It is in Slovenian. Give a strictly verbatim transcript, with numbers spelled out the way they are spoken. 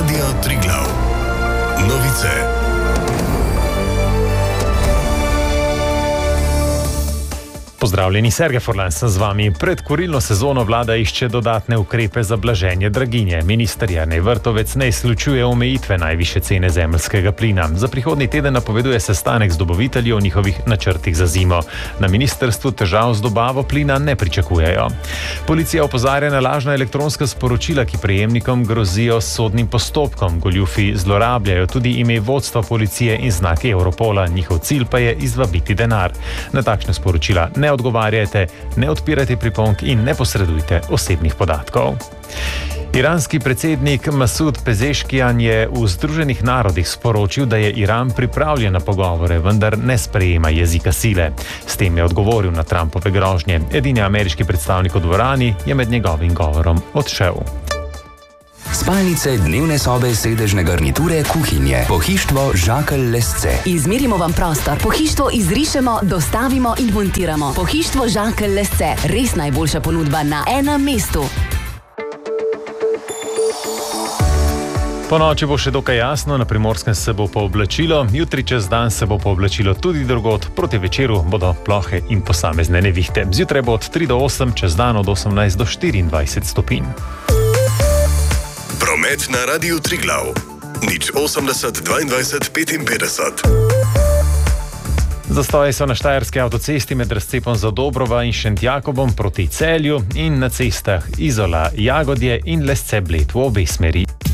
Radio Triglav. Novice. Pozdravljeni, Sergej Furlan sem z vami. Pred kurilno sezono vlada išče dodatne ukrepe za blaženje draginje. Minister Jernej Vrtovec ne izključuje omejitve najvišje cene zemeljskega plina. Za prihodnji teden napoveduje sestanek z dobavitelji o njihovih načrtih za zimo. Na ministrstvu težav z dobavo plina ne pričakujejo. Policija opozarja na lažna elektronska sporočila, ki prejemnikom grozijo s sodnim postopkom. Goljufi zlorabljajo tudi ime vodstva policije in znake Europola. Njihov cilj pa je izvabiti denar. Na takšne sporočila ne odgovarjajte, ne odpirajte priponk in ne posredujte osebnih podatkov. Iranski predsednik Masud Pezeškijan je v Združenih narodih sporočil, da je Iran pripravljen na pogovore, vendar ne sprejema jezika sile. S tem je odgovoril na Trumpove grožnje. Edini ameriški predstavnik v dvorani je med njegovim govorom odšel. Spalnice, dnevne sobe, sedežne garniture, kuhinje. Pohištvo Žakelj Lesce. Izmerimo vam prostor, pohištvo izrišemo, dostavimo in montiramo. Pohištvo Žakelj Lesce. Res najboljša ponudba na enem mestu. Po noči bo še dokaj jasno, na Primorskem se bo pooblačilo, jutri čez dan se bo pooblačilo tudi drugod, proti večeru bodo plohe in posamezne nevihte. Zjutraj bo od tri do osem, čez dan od osemnajst do štiriindvajset stopinj. Promet na Radiu Triglav. Nič osemdeset dvaindvajset petinpetdeset. Zastoji so na štajerski avtocesti med razcepom za Dobrova in Šentjakobom proti Celju in na cestah Izola, Jagodje in Lesce Bled v obe smeri.